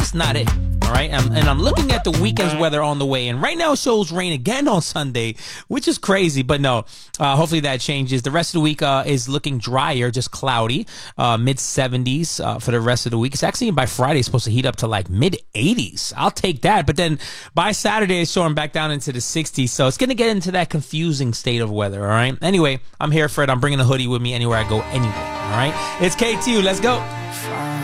just not it. All right, and I'm looking at the weekend's weather on the way, and right now it shows rain again on Sunday, which is crazy, but no, hopefully that changes. The rest of the week is looking drier, just cloudy, mid-70s for the rest of the week. It's actually by Friday it's supposed to heat up to like mid-80s. I'll take that, but then by Saturday it's soaring back down into the 60s, so it's going to get into that confusing state of weather, all right? Anyway, I'm here, Fred. I'm bringing a hoodie with me anywhere I go anyway, all right? It's KTU. Let's go.